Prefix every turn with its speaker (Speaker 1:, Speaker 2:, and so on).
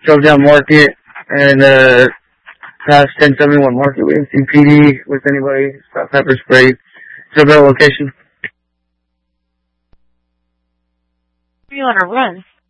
Speaker 1: drove down Market and past 1071 Market with MCPD with anybody. Stop pepper spray. Is there a better location?
Speaker 2: You on a run?